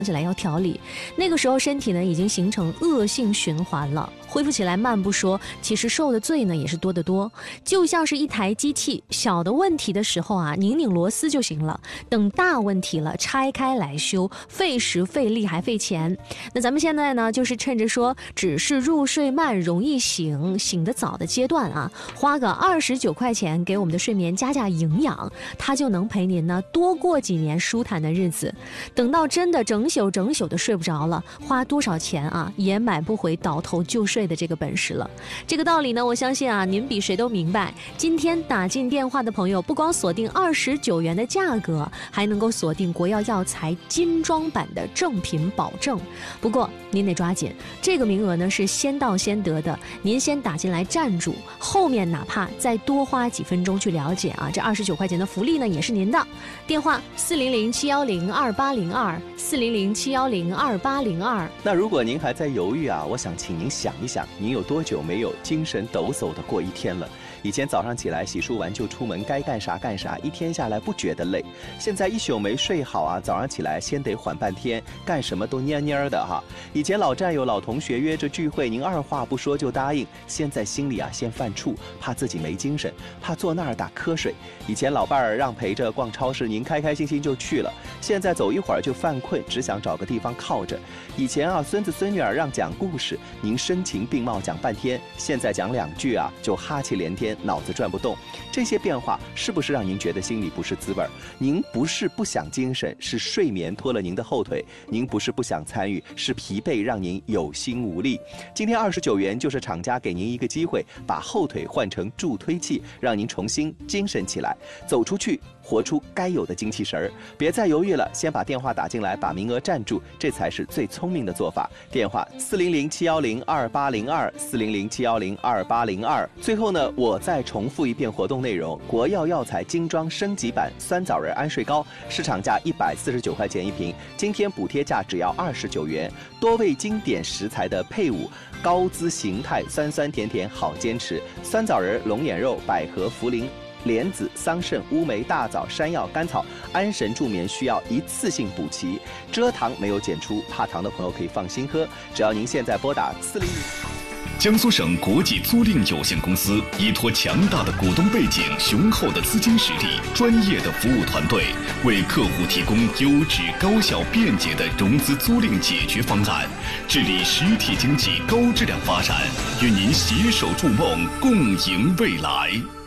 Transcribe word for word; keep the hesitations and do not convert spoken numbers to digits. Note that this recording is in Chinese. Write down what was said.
起来要调理，那个时候身体呢已经形成恶性循环了，恢复起来慢不说，其实受的罪呢也是多得多。就像是一台机器，小的问题的时候啊，拧拧螺丝就行了，等大问题了拆开来修，费时费力还费钱。那咱们现在呢，就是趁着说只是入睡慢容易醒醒得早的阶段啊，花个二十九块钱给我们的睡眠加加营养，它就能陪您呢多过几年舒坦的日子。等到真的整宿整宿的睡不着了，花多少钱啊也买不回倒头就睡的这个本事了。这个道理呢，我相信啊您比谁都明白。今天打进电话的朋友，不光锁定二十九元的价格，还能够锁定国药药材精装版的正品保证。不过您得抓紧，这个名额呢是先到先得的，您先打进来站住，后面哪怕再多花几分钟去了解啊，这二十九块钱的福利呢也是您的。电话四零零七幺零二八零二四零零七幺零二八零二。 那如果您还在犹豫啊，我想请您想一想，您有多久没有精神抖擞的过一天了？以前早上起来洗漱完就出门，该干啥干啥，一天下来不觉得累。现在一宿没睡好啊，早上起来先得缓半天，干什么都蔫蔫的哈。以前老战友老同学约着聚会，您二话不说就答应，现在心里啊先犯怵，怕自己没精神，怕坐那儿打瞌睡。以前老伴儿让陪着逛超市，您开开心心就去了，现在走一会儿就犯困，只想找个地方靠着。以前啊孙子孙女儿让讲故事，您声情并茂讲半天，现在讲两句啊就哈气连天，脑子转不动。这些变化是不是让您觉得心里不是滋味？您不是不想精神，是睡眠拖了您的后腿；您不是不想参与，是疲惫让您有心无力。今天二十九元就是厂家给您一个机会，把后腿换成助推器，让您重新精神起来，走出去，活出该有的精气神儿。别再犹豫了，先把电话打进来，把名额占住，这才是最聪明的做法。电话四零零七幺零二八零二四零零七幺零二八零二。最后呢，我再重复一遍活动内容：国药药材精装升级版酸枣仁安睡膏，市场价一百四十九块钱一瓶，今天补贴价只要二十九元。多味经典食材的配伍，高姿形态，酸酸甜甜好坚持。酸枣仁、龙眼肉、百合、茯苓、莲子、桑葚、乌梅、大枣、山药、甘草，安神助眠需要一次性补齐，蔗糖没有检出，怕糖的朋友可以放心喝。只要您现在拨打四零零。 江苏省国际租赁有限公司依托强大的股东背景、雄厚的资金实力、专业的服务团队，为客户提供优质、高效、便捷的融资租赁解决方案，致力实体经济高质量发展，与您携手筑梦，共赢未来。